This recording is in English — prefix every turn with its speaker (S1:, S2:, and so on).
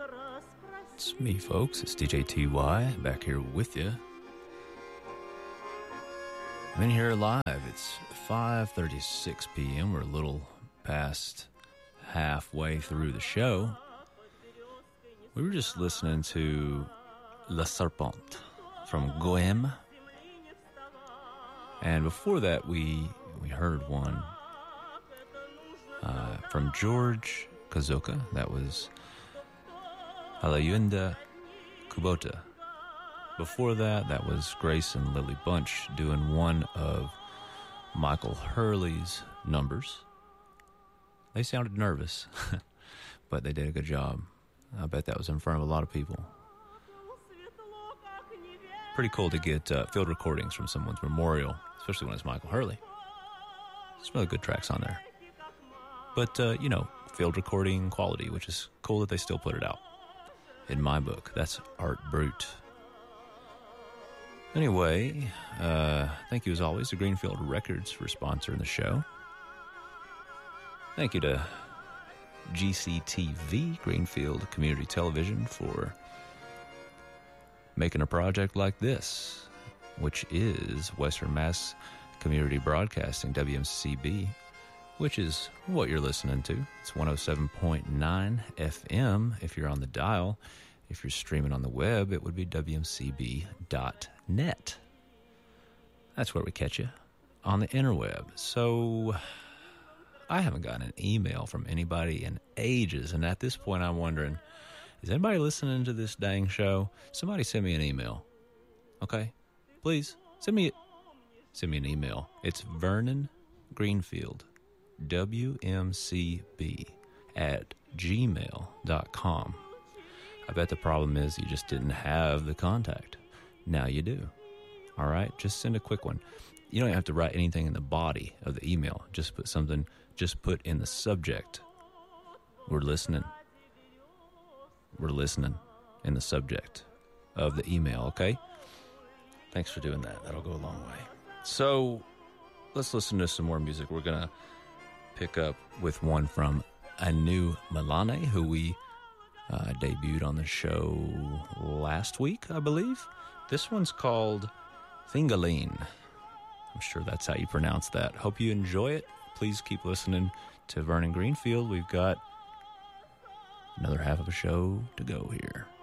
S1: It's me, folks. It's DJ TY back here with you. I'm in here live. It's 5:36 p.m. We're a little past halfway through the show. We were just listening to La Serpente from Goem. And before that, we heard one from George Kazoka. That was Alayunda Kubota. Before that, that was Grace and Lily Bunch doing one of Michael Hurley's numbers. They sounded nervous, but they did a good job. I bet that was in front of a lot of people. Pretty cool to get field recordings from someone's memorial, especially when it's Michael Hurley. There's really good tracks on there. But, field recording quality, which is cool that they still put it out. In my book, that's art brut. Anyway, thank you as always to Greenfield Records for sponsoring the show. Thank you to GCTV, Greenfield Community Television, for making a project like this, which is Western Mass Community Broadcasting, WMCB, which is what you're listening to. It's 107.9 FM if you're on the dial. If you're streaming on the web, it would be WMCB.net. That's where we catch you, on the interweb. So I haven't gotten an email from anybody in ages, and at this point I'm wondering, is anybody listening to this dang show? Somebody send me an email. Okay? Please, send me an email. It's Vernon Greenfield, WMCB @gmail.com. I bet the problem is you just didn't have the contact. Now you do. All right? Just send a quick one. You don't have to write anything in the body of the email. Just put in the subject. We're listening. We're listening in the subject of the email, okay? Thanks for doing that. That'll go a long way. So let's listen to some more music. We're going to pick up with one from Anu Milane, who we debuted on the show last week, I believe. This one's called Thingaleen. I'm sure that's how you pronounce that. Hope you enjoy it. Please keep listening to Vernon Greenfield. We've got another half of a show to go here.